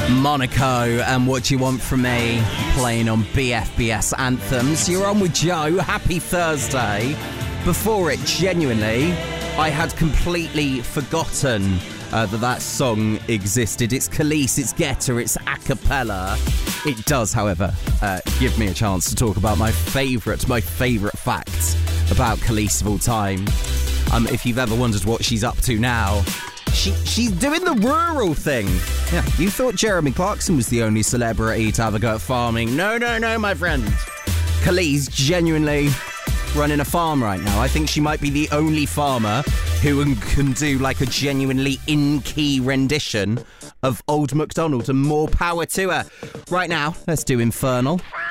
Monaco and What You Want From Me, playing on BFBS Anthems. You're on with Joe. Happy Thursday. Before it, genuinely, I had completely forgotten that song existed. It's Kelis, it's Guetta, it's a cappella. It does, however, give me a chance to talk about my favourite facts about Kelis of all time. If you've ever wondered what she's up to now, she's doing the rural thing. Yeah, you thought Jeremy Clarkson was the only celebrity to have a go at farming. No, my friend. Kelis genuinely running a farm right now. I think she might be the only farmer who can do like a genuinely in-key rendition of Old MacDonald, and more power to her. Right now, let's do Infernal.